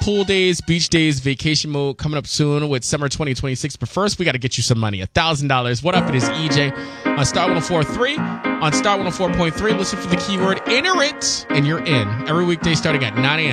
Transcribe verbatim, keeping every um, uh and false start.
pool days, beach days, vacation mode coming up soon with summer twenty twenty-six. But first, we got to get you some money. one thousand dollars. What up? It is E J on Star one oh four point three. On Star one oh four point three, listen for the keyword enter it, and you're in. Every weekday starting at nine a.m.